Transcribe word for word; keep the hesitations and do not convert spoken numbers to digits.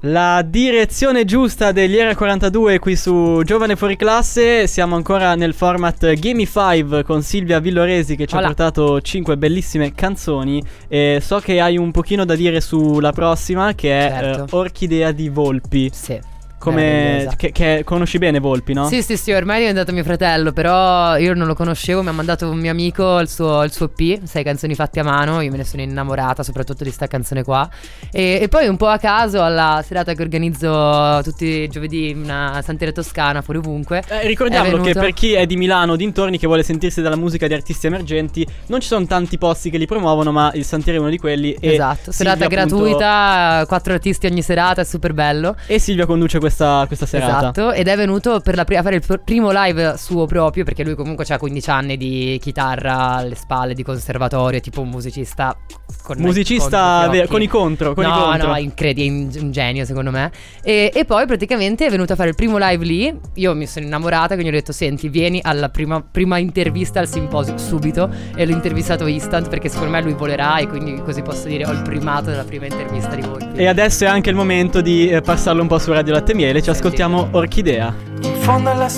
La direzione giusta degli Era quarantadue qui su Giovane Fuori Classe. Siamo ancora nel format Gimme five con Silvia Villoresi che ci Hola. ha portato cinque bellissime canzoni. E so che hai un pochino da dire sulla prossima, che è certo. uh, Orchidea di Volpi. Sì. Come che, che conosci bene Volpi, no? Sì, sì, sì, ormai è diventato mio fratello, però io non lo conoscevo, mi ha mandato un mio amico il suo, il suo E P, sei canzoni fatte a mano, io me ne sono innamorata soprattutto di sta canzone qua. E, e poi un po' a caso alla serata che organizzo tutti i giovedì in una Santiera Toscana, fuori ovunque. Eh, ricordiamolo che per chi è di Milano o dintorni che vuole sentirsi dalla musica di artisti emergenti, non ci sono tanti posti che li promuovono, ma il Santiera è uno di quelli. Esatto, e serata Silvia, gratuita, appunto, quattro artisti ogni serata, è super bello. E Silvia conduce questa Questa, questa serata. Esatto, ed è venuto per la pri- a fare il pr- primo live suo proprio, perché lui comunque ha quindici anni di chitarra alle spalle, di conservatorio, tipo un musicista con musicista ve- con i contro con no, i contro. no, incredibile, un genio secondo me. E, e poi praticamente è venuto a fare il primo live lì. Io mi sono innamorata, quindi ho detto senti, vieni alla prima, prima intervista al simposio subito. E l'ho intervistato instant perché secondo me lui volerà, e quindi così posso dire ho il primato della prima intervista di voi. E adesso è anche il momento di eh, passarlo un po' su Radio Latte Miele. Ci ascoltiamo Orchidea. In fondo alla